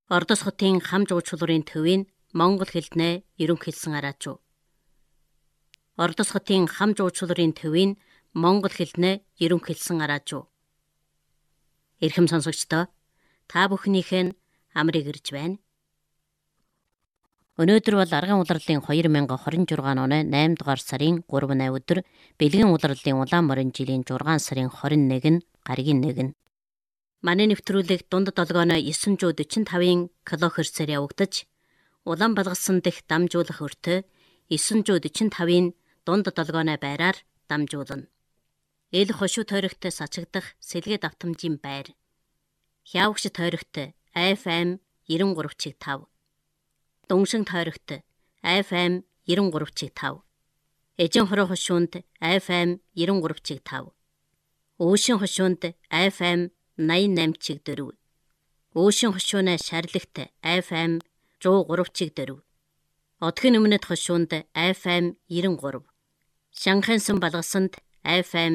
Ордос хотын хам жуулчлалын төвийн монгол хэлнээ ерөнхийлсэн араачуу. Ордос хотын хам жуулчлалын төвийн монгол хэлнээ ерөнхийлсэн араачуу. Эрхэм сонсогчдоо, та бүхнийхээ нь амрыг ирж байна. Өнөөдөр бол арган улирлын 2026 оны 8 дугаар сарын 3 өдөр, бэлгийн улирлын улаан морин жилийн 6 сарын 21 гаригийн 1. Манай нэвтрүүлэг дунд долгооно 945-ын килохерцээр явагдаж, улаан балгасан дэх дамжуулах өртөө 945-ын дунд долгооно байраар дамжуулна. Эл хошуу тойрогт сачигдах сэлгээ давтамжийн байр. Хявагш тойрогт FM 93.5. Дуншин тойрогт FM 93.5. Эжин хороо хошуунд FM 93.5. Өшин хошуунд FM 88.4. Өшин хошуунаа шарлагт FM 103.4. Одгийн өмнөд хошуунд FM 93. Шанхайсан балгасанд FM